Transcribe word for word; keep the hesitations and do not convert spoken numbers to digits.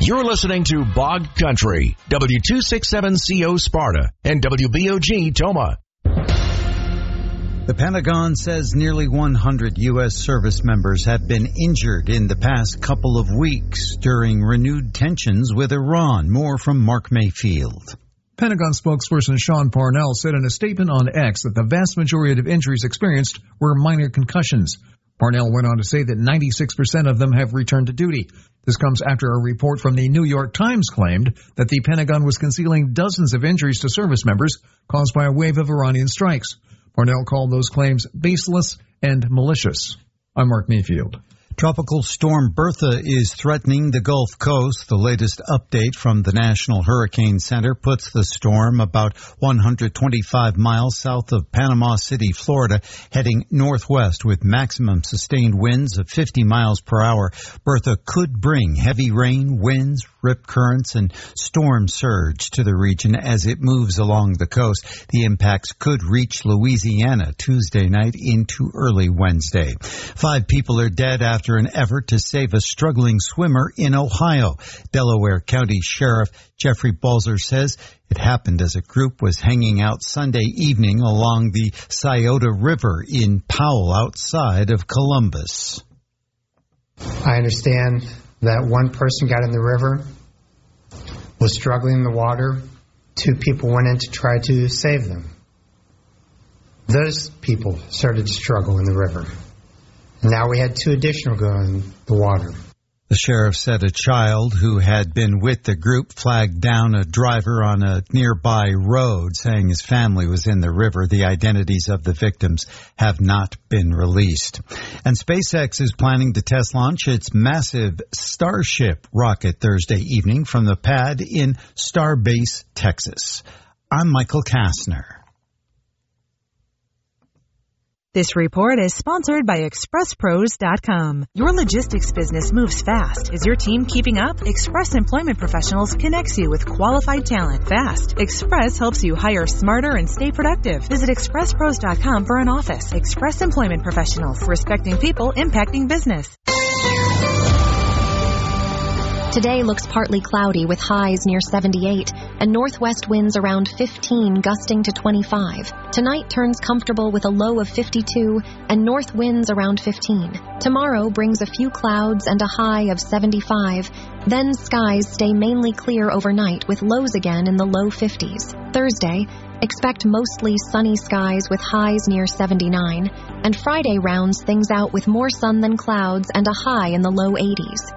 You're listening to Bog Country, W two sixty-seven C O Sparta and W B O G Toma. The Pentagon says nearly one hundred U S service members have been injured in the past couple of weeks during renewed tensions with Iran. More from Mark Mayfield. Pentagon spokesperson Sean Parnell said in a statement on X that the vast majority of injuries experienced were minor concussions. Parnell went on to say that ninety-six percent of them have returned to duty. This comes after a report from the New York Times claimed that the Pentagon was concealing dozens of injuries to service members caused by a wave of Iranian strikes. Parnell called those claims baseless and malicious. I'm Mark Mayfield. Tropical storm Bertha is threatening the Gulf Coast. The latest update from the National Hurricane Center puts the storm about one hundred twenty-five miles south of Panama City, Florida, heading northwest with maximum sustained winds of fifty miles per hour. Bertha could bring heavy rain, winds, rip currents, and storm surge to the region as it moves along the coast. The impacts could reach Louisiana Tuesday night into early Wednesday. Five people are dead after an effort to save a struggling swimmer in Ohio. Delaware County Sheriff Jeffrey Balzer says it happened as a group was hanging out Sunday evening along the Scioto River in Powell outside of Columbus. I understand that one person got in the river, was struggling in the water. Two people went in to try to save them. Those people started to struggle in the river. Now we had two additional go in the water. The sheriff said a child who had been with the group flagged down a driver on a nearby road, saying his family was in the river. The identities of the victims have not been released. And SpaceX is planning to test launch its massive Starship rocket Thursday evening from the pad in Starbase, Texas. I'm Michael Kastner. This report is sponsored by Express Pros dot com. Your logistics business moves fast. Is your team keeping up? Express Employment Professionals connects you with qualified talent fast. Express helps you hire smarter and stay productive. Visit Express Pros dot com for an office. Express Employment Professionals, respecting people, impacting business. Today looks partly cloudy with highs near seventy-eight and northwest winds around fifteen, gusting to twenty-five. Tonight turns comfortable with a low of fifty-two and north winds around fifteen. Tomorrow brings a few clouds and a high of seventy-five. Then skies stay mainly clear overnight with lows again in the low fifties. Thursday, expect mostly sunny skies with highs near seventy-nine. And Friday rounds things out with more sun than clouds and a high in the low eighties.